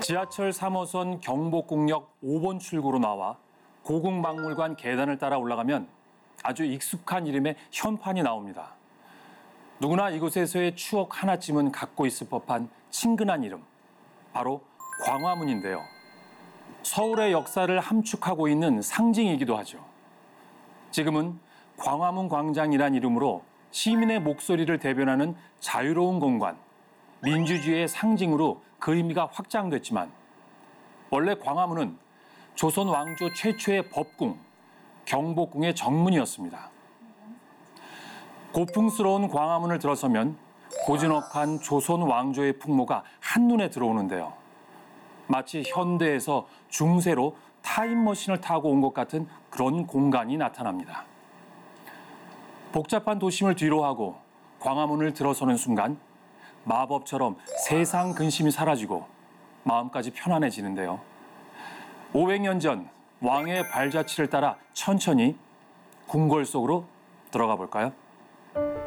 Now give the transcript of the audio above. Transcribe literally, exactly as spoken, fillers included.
지하철 삼 호선 경복궁역 오 번 출구로 나와 고궁박물관 계단을 따라 올라가면 아주 익숙한 이름의 현판이 나옵니다. 누구나 이곳에서의 추억 하나쯤은 갖고 있을 법한 친근한 이름, 바로 광화문인데요. 서울의 역사를 함축하고 있는 상징이기도 하죠. 지금은 광화문 광장이란 이름으로 시민의 목소리를 대변하는 자유로운 공간, 민주주의의 상징으로 그 의미가 확장됐지만 원래 광화문은 조선 왕조 최초의 법궁, 경복궁의 정문이었습니다. 고풍스러운 광화문을 들어서면 고즈넉한 조선 왕조의 풍모가 한눈에 들어오는데요. 마치 현대에서 중세로 타임머신을 타고 온 것 같은 그런 공간이 나타납니다. 복잡한 도심을 뒤로하고 광화문을 들어서는 순간 마법처럼 세상 근심이 사라지고 마음까지 편안해지는데요. 오백 년 전 왕의 발자취를 따라 천천히 궁궐 속으로 들어가 볼까요?